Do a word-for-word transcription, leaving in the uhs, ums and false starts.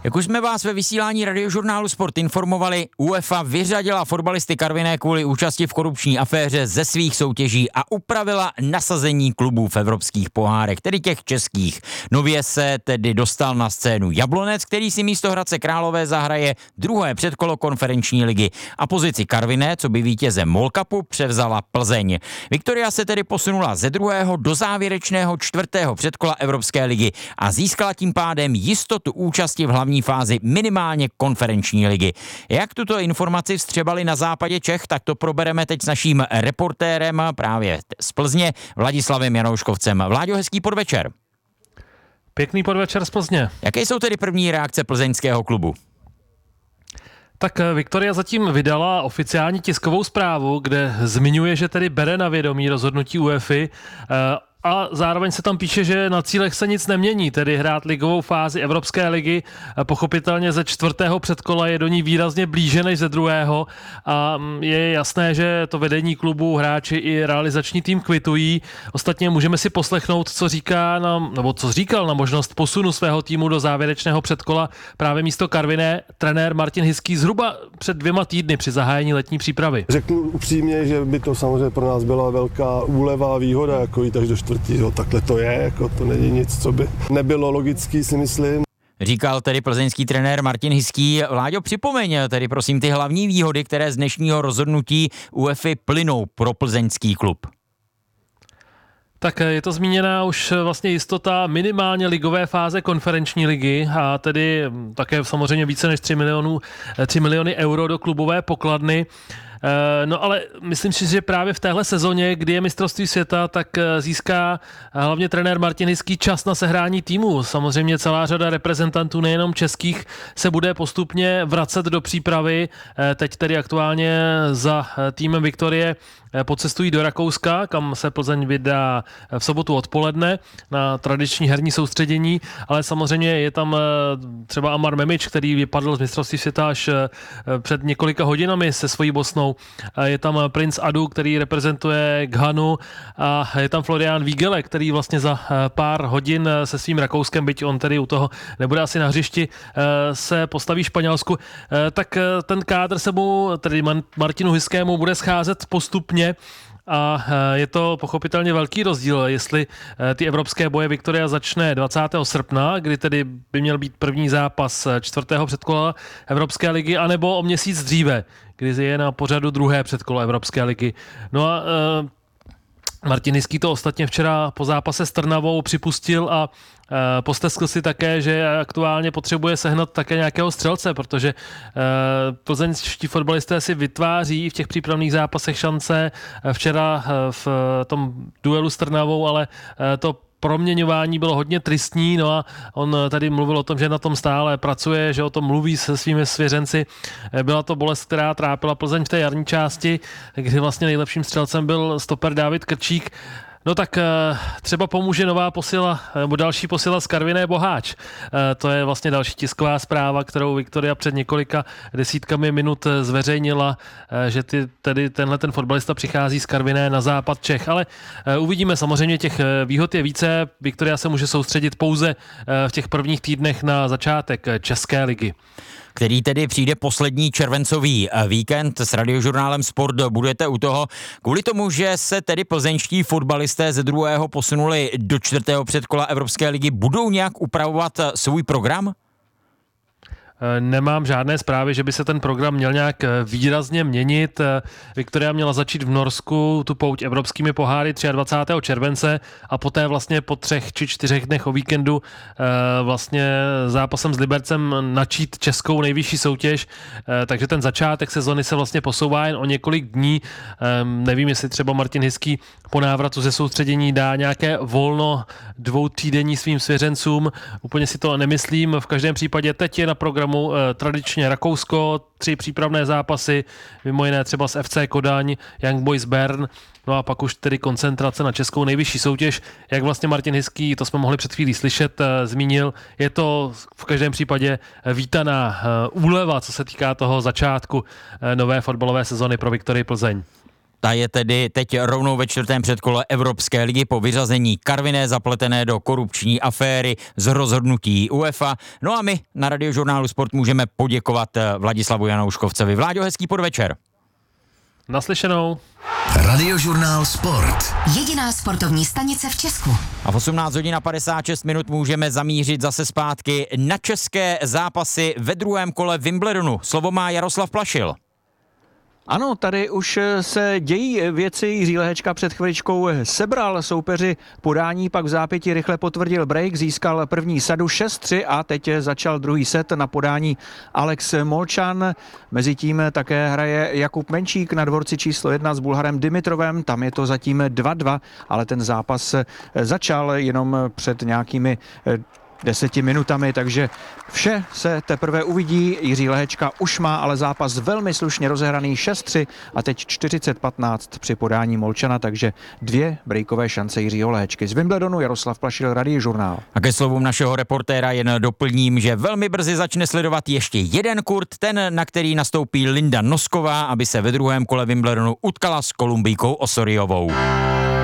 Jak už jsme vás ve vysílání Radiožurnálu Sport informovali, UEFA vyřadila fotbalisty Karviné kvůli účasti v korupční aféře ze svých soutěží a upravila nasazení klubů v evropských pohárech, tedy těch českých. Nově se tedy dostal na scénu Jablonec, který si místo Hradce Králové zahraje druhé předkolo konferenční ligy. A pozici Karviné, co by vítěze MOL Cupu, převzala Plzeň. Viktoria se tedy posunula ze druhého do závěrečného čtvrtého předkola Evropské ligy a získala tím pádem jistotu účasti v hlavní fázi minimálně konferenční ligy. Jak tuto informaci vstřebali na západě Čech, tak to probereme teď s naším reportérem právě z Plzně, Vladislavem Janouškovcem. Vláďo, hezký podvečer. Pěkný podvečer z Plzně. Jaké jsou tedy první reakce plzeňského klubu? Tak Viktoria zatím vydala oficiální tiskovou zprávu, kde zmiňuje, že tedy bere na vědomí rozhodnutí UEFA a zároveň se tam píše, že na cílech se nic nemění, tedy hrát ligovou fázi Evropské ligy. Pochopitelně ze čtvrtého předkola je do ní výrazně blíže než ze druhého a je jasné, že to vedení klubu, hráči i realizační tým kvitují. Ostatně můžeme si poslechnout, co říká na, nebo co říkal na možnost posunu svého týmu do závěrečného předkola právě místo Karviné trenér Martin Hiský zhruba před dvěma týdny při zahájení letní přípravy. Řeknu upřímně, že by to samozřejmě pro nás byla velká úleva a výhoda, jako jít až do čtvrtého. Jo, takhle to je, jako to není nic, co by nebylo logický, si myslím. Říkal tedy plzeňský trenér Martin Hiský. Vláďo, připomeň tedy prosím ty hlavní výhody, které z dnešního rozhodnutí UEFA plynou pro plzeňský klub. Tak je to zmíněná už vlastně jistota minimálně ligové fáze konferenční ligy a tedy také samozřejmě více než tři milionů, tři miliony euro do klubové pokladny. No ale myslím si, že právě v téhle sezóně, kdy je mistrovství světa, tak získá hlavně trenér Martin Hiský čas na sehrání týmu. Samozřejmě celá řada reprezentantů, nejenom českých, se bude postupně vracet do přípravy. Teď tedy aktuálně za týmem Viktorie pocestují do Rakouska, kam se Plzeň vydá v sobotu odpoledne na tradiční herní soustředění, ale samozřejmě je tam třeba Amar Memič, který vypadl z mistrovství světa až před několika hodinami se svojí Bosnou. Je tam Prince Adu, který reprezentuje Ghanu a je tam Florian Wiegele, který vlastně za pár hodin se svým Rakouskem, byť on tedy u toho nebude asi na hřišti, se postaví Španělsku. Tak ten kádr se mu, tedy Martinu Hiskému, bude scházet postupně a je to pochopitelně velký rozdíl, jestli ty evropské boje Viktoria začne dvacátého srpna, kdy tedy by měl být první zápas čtvrtého předkola Evropské ligy, anebo o měsíc dříve, kdy je na pořadu druhé předkolo Evropské ligy. No a Martin Hiský to ostatně včera po zápase s Trnavou připustil a posteskl si také, že aktuálně potřebuje sehnat také nějakého střelce, protože plzeňští fotbalisté si vytváří v těch přípravných zápasech šance. Včera v tom duelu s Trnavou, ale to proměňování bylo hodně tristní, no a on tady mluvil o tom, že na tom stále pracuje, že o tom mluví se svými svěřenci. Byla to bolest, která trápila Plzeň v té jarní části, kdy vlastně nejlepším střelcem byl stoper Dávid Krčík. No tak třeba pomůže nová posila, nebo další posila z Karviné Boháč. To je vlastně další tisková zpráva, kterou Viktoria před několika desítkami minut zveřejnila, že ty, tedy tenhle ten fotbalista přichází z Karviné na západ Čech. Ale uvidíme, samozřejmě těch výhod je více. Viktoria se může soustředit pouze v těch prvních týdnech na začátek České ligy, který tedy přijde poslední červencový víkend s Radiožurnálem Sport. Budete u toho kvůli tomu, že se tedy plzeňští fotbalisté ze druhého posunuli do čtvrtého předkola Evropské ligy, budou nějak upravovat svůj program? Nemám žádné zprávy, že by se ten program měl nějak výrazně měnit. Viktoria měla začít v Norsku tu pouť evropskými poháry dvacátého třetího července a poté vlastně po třech či čtyřech dnech o víkendu vlastně zápasem s Libercem načít českou nejvyšší soutěž. Takže ten začátek sezony se vlastně posouvá jen o několik dní. Nevím, jestli třeba Martin Hiský po návratu ze soustředění dá nějaké volno dvou týdenní svým svěřencům. Úplně si to nemyslím. V každém případě teď je na programu tradičně Rakousko, tři přípravné zápasy, mimo jiné třeba s F C Kodaň, Young Boys Bern, no a pak už tedy koncentrace na českou nejvyšší soutěž. Jak vlastně Martin Hiský, to jsme mohli před chvílí slyšet, zmínil, je to v každém případě vítaná úleva, co se týká toho začátku nové fotbalové sezony pro Viktorii Plzeň. Ta je tedy teď rovnou ve čtvrtém předkole Evropské ligy po vyřazení Karviné zapletené do korupční aféry z rozhodnutí UEFA. No a my na Radiožurnálu Sport můžeme poděkovat Vladislavu Janouškovcovi. Vláďo, hezký podvečer. Naslyšenou. Radiožurnál Sport. Jediná sportovní stanice v Česku. A v osmnáct hodin a padesát šest minut můžeme zamířit zase zpátky na české zápasy ve druhém kole Wimbledonu. Slovo má Jaroslav Plašil. Ano, tady už se dějí věci. Jiří Lehečka před chviličkou sebral soupeři podání, pak v zápěti rychle potvrdil break, získal první sadu šest tři a teď začal druhý set na podání Alex Molčan. Mezitím také hraje Jakub Menčík na dvorci číslo jedna s Bulharem Dimitrovem, tam je to zatím dva dva, ale ten zápas začal jenom před nějakými deseti minutami, takže vše se teprve uvidí. Jiří Lehečka už má ale zápas velmi slušně rozehraný šest tři a teď čtyřicet patnáct při podání Molčana, takže dvě breakové šance Jiřího Lehečky. Z Wimbledonu Jaroslav Plašil, Radiožurnál. A ke slovům našeho reportéra jen doplním, že velmi brzy začne sledovat ještě jeden kurt, ten, na který nastoupí Linda Nosková, aby se ve druhém kole Wimbledonu utkala s Kolumbijkou Osoriovou.